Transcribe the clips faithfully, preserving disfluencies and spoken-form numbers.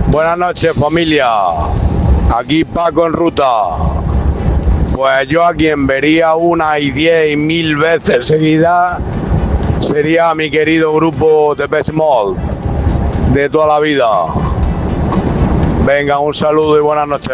Buenas noches, familia. Aquí Paco en ruta. Pues yo a quien vería una y diez y mil veces seguida sería mi querido grupo The Best Mold de toda la vida. Venga, un saludo y buenas noches.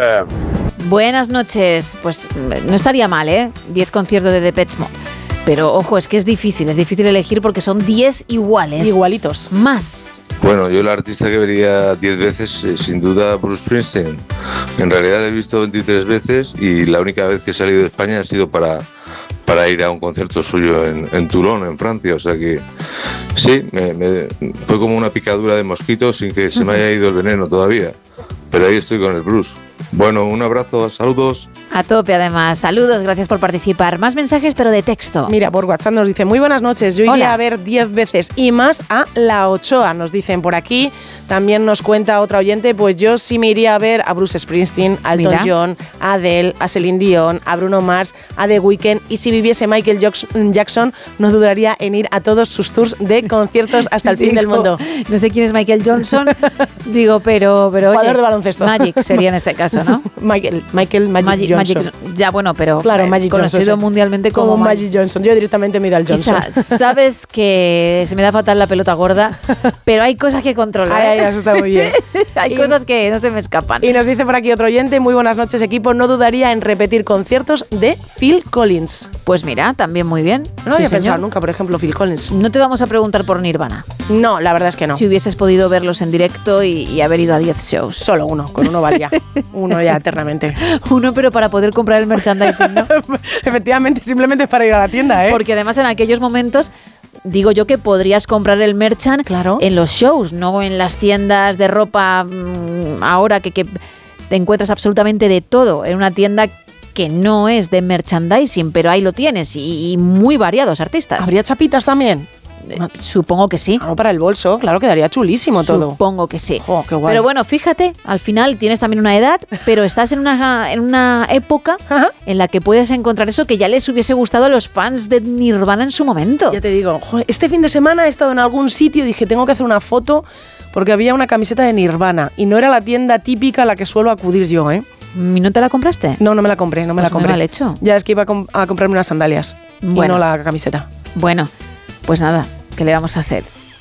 Buenas noches. Pues no estaría mal, ¿eh? diez conciertos de Depeche Mode. Pero ojo, es que es difícil, es difícil elegir porque son diez iguales. Igualitos. Más. Bueno, yo el artista que vería diez veces, eh, sin duda, Bruce Springsteen. En realidad he visto veintitrés veces y la única vez que he salido de España ha sido para, para ir a un concierto suyo en, en Toulon, en Francia. O sea que sí, me, me, fue como una picadura de mosquito sin que se me haya ido el veneno todavía. Pero ahí estoy con el Bruce. Bueno, un abrazo, saludos. A tope, además. Saludos, gracias por participar. Más mensajes, pero de texto. Mira, por WhatsApp nos dice, muy buenas noches, yo iría Hola. a ver diez veces y más a La Ochoa, nos dicen por aquí. También nos cuenta otra oyente, pues yo sí me iría a ver a Bruce Springsteen, a Elton Mira. John, a Adele, a Celine Dion, a Bruno Mars, a The Weeknd, y si viviese Michael Jackson, no dudaría en ir a todos sus tours de conciertos hasta el fin Digo, del mundo. No sé quién es Michael Johnson, digo, pero... pero Jugador oye, de baloncesto. Magic sería en este caso, ¿no? Michael, Michael Magic, Magic, Johnson. Magic- ya, bueno, pero Claro, eh, Magic conocido Johnson, sí. mundialmente como, Como Magic. Magic Johnson. Yo directamente me he ido al Johnson. Isa, sabes que se me da fatal la pelota gorda, pero hay cosas que controlar. Ay, ¿eh? ay, eso está muy bien. Hay Y- cosas que no se me escapan. Y nos dice por aquí otro oyente, muy buenas noches equipo, no dudaría en repetir conciertos de Phil Collins. Pues mira, también muy bien. No lo había Sí, señor. pensado nunca, por ejemplo, Phil Collins. No te vamos a preguntar por Nirvana. No, la verdad es que no. Si hubieses podido verlos en directo y, y haber ido a diez shows. Solo uno, con uno valía. Uno ya eternamente. Uno, pero para poder comprar el merchandising, ¿no? Efectivamente, simplemente para ir a la tienda, ¿eh? Porque además en aquellos momentos, digo yo que podrías comprar el merchan Claro. en los shows, no en las tiendas de ropa mmm, ahora que, que te encuentras absolutamente de todo, en una tienda que no es de merchandising, pero ahí lo tienes y, y muy variados artistas. ¿Habría chapitas también? Eh, Supongo que sí. Claro, para el bolso, claro, quedaría chulísimo todo. Supongo que sí. Jo, qué guay. Pero bueno, fíjate, al final tienes también una edad, pero estás en una, en una época Ajá. en la que puedes encontrar eso que ya les hubiese gustado a los fans de Nirvana en su momento. Ya te digo, joder, este fin de semana he estado en algún sitio y dije, tengo que hacer una foto porque había una camiseta de Nirvana y no era la tienda típica a la que suelo acudir yo, ¿eh? ¿Y no te la compraste? No, no me la compré, no me Pues la muy compré. mal hecho. Ya es que iba a, com- a comprarme unas sandalias Bueno. y no la camiseta. Bueno, pues nada, ¿qué le vamos a hacer?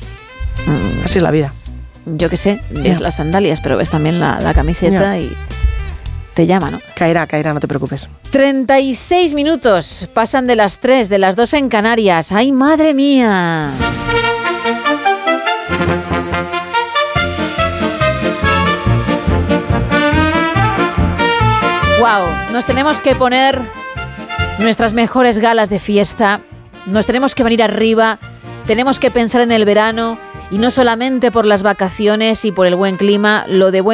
Mm, Así es la vida. yo qué sé, ves Ya. las sandalias, pero ves también la, la camiseta Ya. y te llama, ¿no? Caerá, caerá, no te preocupes. treinta y seis minutos, pasan de las tres, de las dos en Canarias. ¡Ay, madre mía! ¡Wow! Nos tenemos que poner nuestras mejores galas de fiesta, nos tenemos que venir arriba, tenemos que pensar en el verano y no solamente por las vacaciones y por el buen clima, lo de buen